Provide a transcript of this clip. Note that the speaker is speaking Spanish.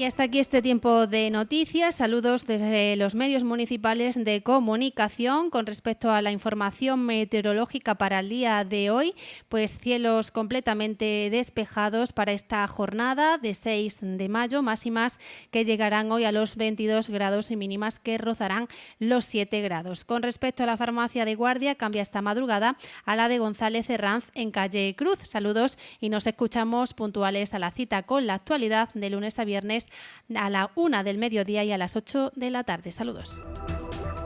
Y hasta aquí este tiempo de noticias. Saludos desde los medios municipales de comunicación. Con respecto a la información meteorológica para el día de hoy, pues cielos completamente despejados para esta jornada de 6 de mayo, máximas que llegarán hoy a los 22 grados y mínimas que rozarán los 7 grados. Con respecto a la farmacia de Guardia, cambia esta madrugada a la de González Herranz en calle Cruz. Saludos y nos escuchamos puntuales a la cita con la actualidad de lunes a viernes a la 1 del mediodía y a las 8 de la tarde. Saludos.